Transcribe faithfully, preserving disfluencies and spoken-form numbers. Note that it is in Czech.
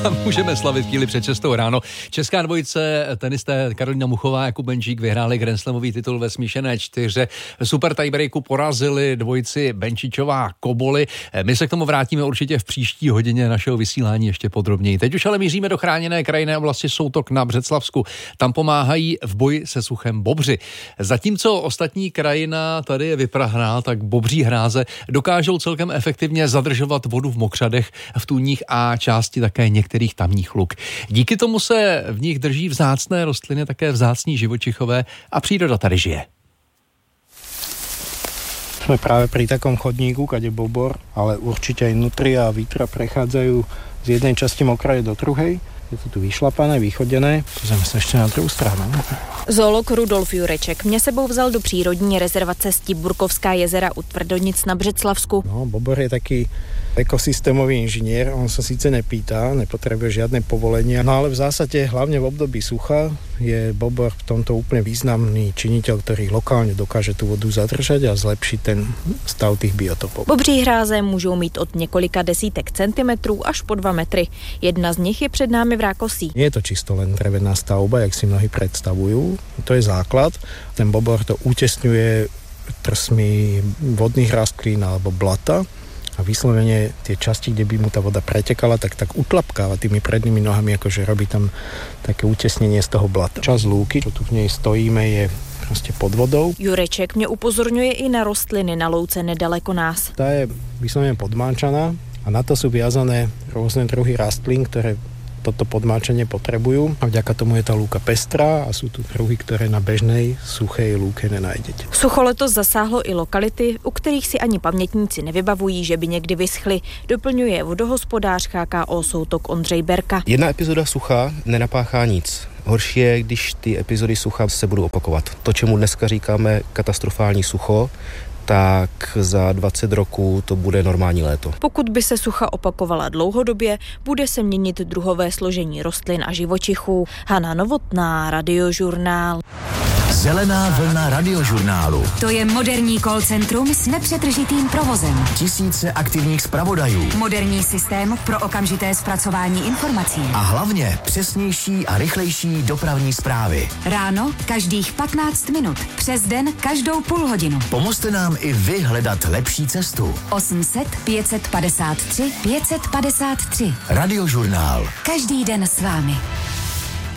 Můžeme slavit chvíli před šestou ráno. Česká dvojice tenisté Karolína Muchová a Jakub Benčík vyhráli grandslamový titul ve smíšené čtyře. Super tiebreaku porazili dvojici Benčičová Koboli. My se k tomu vrátíme určitě v příští hodině našeho vysílání ještě podrobněji. Teď už ale míříme do chráněné krajinné oblasti Soutok na Břeclavsku. Tam pomáhají v boji se suchem bobři. Zatímco ostatní krajina tady je vyprahná, tak bobří hráze dokážou celkem efektivně zadržovat vodu v mokřadech, v tůních a části také některých tamních luk. Díky tomu se v nich drží vzácné rostliny, také vzácní živočichové a příroda tady žije. Sme práve pri takom chodníku, kade bobor, ale určite aj nutria a vítra prechádzajú z jednej časti mokrade do druhej. Je to tu vyšlapané, vychodené. Pozrieme sa ešte na druhou stranu. Zoolog Rudolf Jureček mě sebou vzal do přírodní rezervace Stibburkovská jezera u Tvrdonic na Břeclavsku. No, bobor je taký ekosystémový inžinier, on sa síce nepýta, nepotrebuje žiadne povolenia, no ale v zásade, hlavne v období sucha, je bobor v tomto úplne významný činiteľ, ktorý lokálne dokáže tú vodu zadržať a zlepšiť ten stav tých biotopov. Bobří hráze můžou mít od několika desítek centimetrů až po dva metry. Jedna z nich je před námi v Rákosí. Nie je to čisto len drevená stavba, jak si mnohí predstavujú. To je základ. Ten bobor to utesňuje trsmi vodných rastlín alebo blata a vyslovene tie časti, kde by mu tá voda pretekala, tak tak utlapkáva tými prednými nohami, akože robí tam také utesnenie z toho blata. Časť lúky, čo tu v nej stojíme, je proste pod vodou. Jureček mě upozorňuje i na rostliny na louce nedaleko nás. Tá je vyslovene podmáčaná a na to sú viazané rôzne druhy rastlín, ktoré toto podmáčenie potrebujú a vďaka tomu je tá lúka pestrá a sú tu druhy, ktoré na bežnej suchej lúke nenájdete. Sucho letos zasáhlo i lokality, u kterých si ani pamětníci nevybavují, že by někdy vyschly, doplňuje vodohospodář H K O Soutok Ondřej Berka. Jedna epizoda sucha nenapáchá nic. Horší je, když ty epizody sucha se budou opakovat. To, čemu dneska říkáme katastrofální sucho, tak za dvacet roků to bude normální léto. Pokud by se sucha opakovala dlouhodobě, bude se měnit druhové složení rostlin a živočichů. Hana Novotná, Radiožurnál. Zelená vlna Radiožurnálu. To je moderní call centrum s nepřetržitým provozem. Tisíce aktivních zpravodajů. Moderní systém pro okamžité zpracování informací. A hlavně přesnější a rychlejší dopravní zprávy. Ráno každých patnáct minut. Přes den každou půl hodinu. Pomozte nám i vy hledat lepší cestu. osm set pět set padesát tři pět set padesát tři. Radiožurnál. Každý den s vámi.